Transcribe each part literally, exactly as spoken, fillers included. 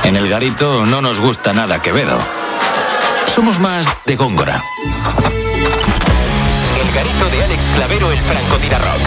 En El Garito no nos gusta nada Quevedo. Somos más de Góngora. El Garito de Alex Clavero, el francotirador.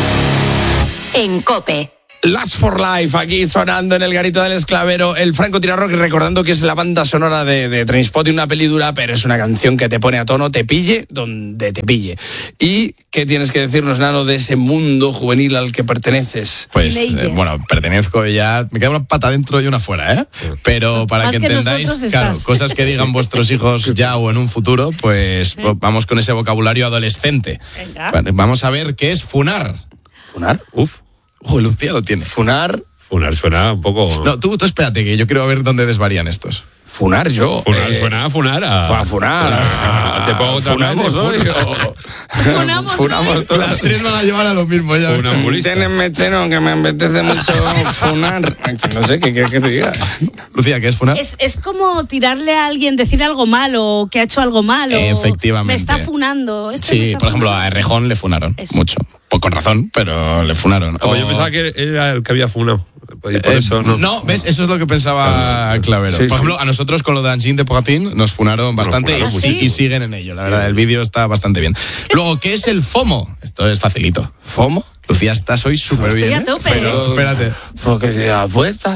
En COPE. Last for Life, aquí sonando en El Garito del Esclavero, el francotirador, recordando que es la banda sonora de, de Trainspotting, una peli dura, pero es una canción que te pone a tono, te pille donde te pille. ¿Y qué tienes que decirnos, Nano, de ese mundo juvenil al que perteneces? Pues, eh, bueno, pertenezco ya, me queda una pata dentro y una fuera, ¿eh? Pero para Más que que entendáis, claro, estás. cosas que digan vuestros hijos ya o en un futuro, pues vamos con ese vocabulario adolescente. Venga. Vamos a ver qué es funar. ¿Funar? Uf. Ojo, Lucía lo tiene. Funar. Funar suena un poco... No, tú, tú espérate, que yo quiero ver dónde desvarían estos. Funar yo. Funar, eh, suena a funar a... A funar. a- Te pongo otra Funamos vez. hoy. o- Funamos Funamos hoy. todas. Las tres van a llevar a lo mismo ya. Funambulista. Tienes mechero que me apetece mucho funar. Que no sé, ¿qué quieres que te diga? Lucía, ¿qué es funar? Es, es como tirarle a alguien, decir algo malo, que ha hecho algo malo. Efectivamente. Me está funando. Este me Sí, está por ejemplo, funando. a Errejón le funaron Eso. mucho. Pues con razón, pero le funaron. Ah, pues yo O- pensaba que era el que había funado. Y por Eh, eso no. ¿ves? Eso es lo que pensaba Clavero. Sí, Por sí. ejemplo, a nosotros con lo de Angine de Pogatín nos funaron bastante funaron y, mucho. y siguen en ello. La verdad, el vídeo está bastante bien. Luego, ¿qué es el FOMO? Esto es facilito. ¿FOMO? Lucía, estás hoy súper Estoy bien. a ¿eh? tope. Pero, espérate. Porque te apuesta.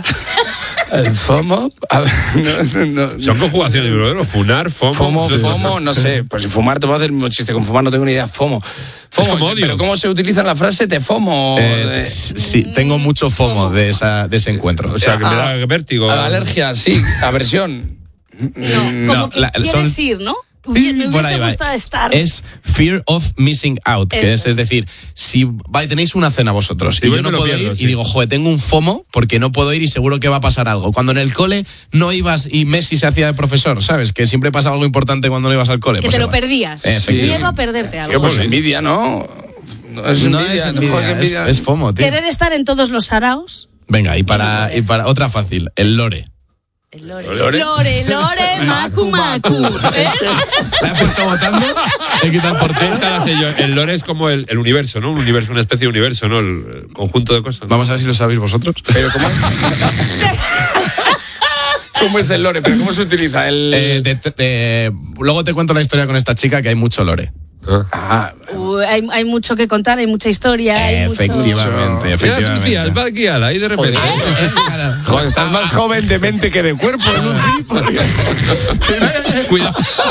El FOMO. A ver, no, no, no. Son conjugaciones, ¿no? Funar, FOMO. FOMO, FOMO, no sé. Pues si fumar te puedo hacer el mismo chiste. Con fumar no tengo ni idea. FOMO. FOMO. como odio. Pero ¿cómo se utiliza en la frase te FOMO? Eh, De- sí, tengo mucho FOMO de, esa, de ese encuentro. O sea, que me da vértigo. A la alergia, sí. Aversión. No, como No, que la- quieres son- ir, ¿no? Bien, me Por hubiese ahí va. gustado estar. Es fear of missing out, que Eso es, es es. decir, si vais, tenéis una cena vosotros y Igual yo no me lo puedo pierdo, ir sí. y digo, joder, tengo un FOMO porque no puedo ir y seguro que va a pasar algo. Cuando en el cole no ibas y Messi se hacía de profesor, ¿sabes? Que siempre pasa algo importante cuando no ibas al cole. Que pues te lo igual. perdías. Efectivamente. Miedo a perderte algo. Tío, pues envidia, ¿no? No es No envidia. es envidia, joder, qué es, envidia. es FOMO, tío. Querer estar en todos los saraos. Venga, y para, y para otra fácil, el lore. El lore. Lore. Lore, lore, macu, macu. ¿Ves? ¿La he puesto votando? He quitado el portero. Esta la sé yo. El lore es como el, el universo, ¿no? Un universo, una especie de universo, ¿no? El, el conjunto de cosas. Vamos a ver si lo sabéis vosotros. Pero ¿cómo? ¿Cómo es el lore? ¿Pero cómo se utiliza? El... Eh, de- de- de- luego te cuento la historia con esta chica, que hay mucho lore. Ah, Uy, hay, hay mucho que contar, hay mucha historia. Hay mucho... Efectivamente, Mira, efectivamente. Lucía, va aquí a la, ahí de repente. joder, estás más joven de mente que de cuerpo, Lucy. porque- Cuidado.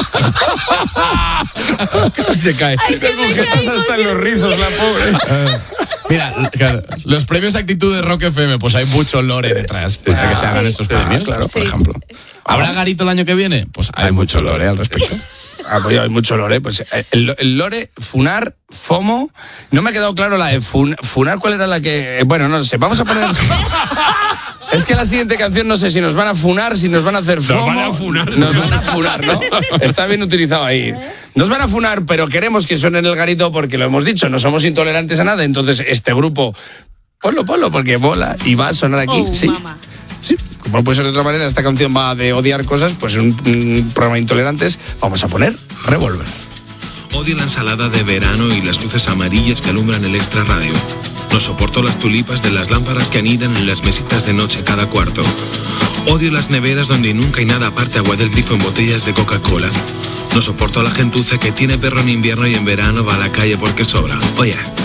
Se cae. Te conjetas hasta en los rizos, la pobre. Mira, claro, los premios Actitud de Rock F M, pues hay mucho lore detrás para que se hagan Sí. estos premios, claro. por Sí. ejemplo. ¿Habrá Garito el año que viene? Pues hay, mucho lore al respecto. Ah, pues hay mucho lore. Pues eh, el, el lore, funar, FOMO. No me ha quedado claro la de fun- funar, ¿cuál era la que...? Bueno, no sé, vamos a poner... Es que la siguiente canción no sé si nos van a funar, si nos van a hacer FOMO. van a funar, Nos sí. van a funar, ¿no? Está bien utilizado ahí. Nos van a funar, pero queremos que suene en El Garito porque lo hemos dicho, no somos intolerantes a nada. Entonces este grupo, ponlo, ponlo, porque mola y va a sonar aquí. Oh, sí. mamá. Sí, como no puede ser de otra manera, esta canción va de odiar cosas, pues en un, un programa de intolerantes vamos a poner Revolver. Odio la ensalada de verano y las luces amarillas que alumbran el Extra Radio. No soporto las tulipas de las lámparas que anidan en las mesitas de noche cada cuarto. Odio las neveras donde nunca hay nada aparte agua del grifo en botellas de Coca-Cola. No soporto a la gentuza que tiene perro en invierno y en verano va a la calle porque sobra. Oye,